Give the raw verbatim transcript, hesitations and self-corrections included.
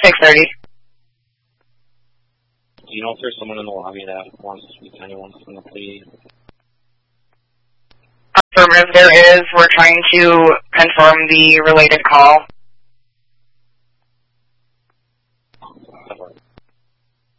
six thirty. Do you know if there's someone in the lobby that wants to speak to anyone from the police? Affirmative, there is. We're trying to confirm the related call.